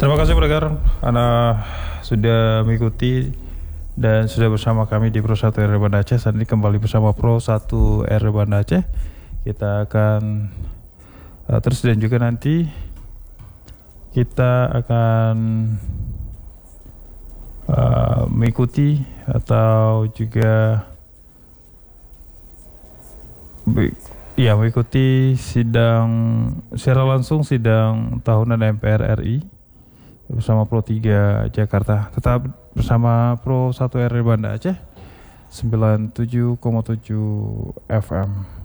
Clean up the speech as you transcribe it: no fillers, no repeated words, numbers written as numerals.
Terima kasih pendengar, Anda sudah mengikuti dan sudah bersama kami di Pro 1 RW Banda Aceh. Saat ini kembali bersama Pro 1 RW Banda Aceh. Kita akan terus dan juga nanti kita akan mengikuti atau juga mengikuti sidang secara langsung sidang tahunan MPR RI bersama Pro 3 Jakarta. Tetap bersama Pro 1 RW Banda Aceh 97,7 FM.